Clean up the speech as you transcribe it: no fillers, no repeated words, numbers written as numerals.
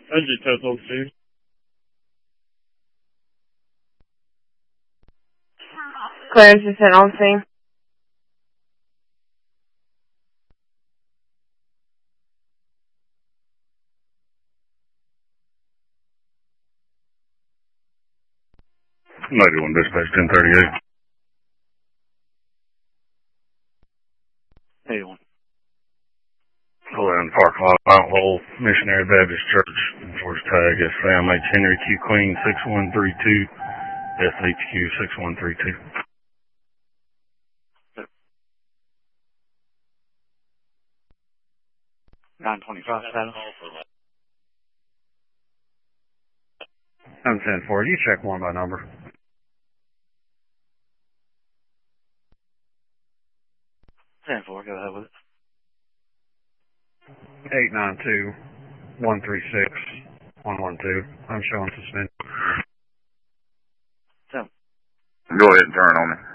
I just told Steve. Clarence is sent on scene. Maybe one dispatch 1038. Hey, one. Glen Park Lot, Mount Lowell Missionary Baptist Church. Enforced tag SMH Henry Q Queen 6132, SHQ 6132. 925 saddle. I'm 10-4. You check one by number. 10-4, go ahead with it. 892-136-112. I'm showing suspended. So. Go ahead and turn on me.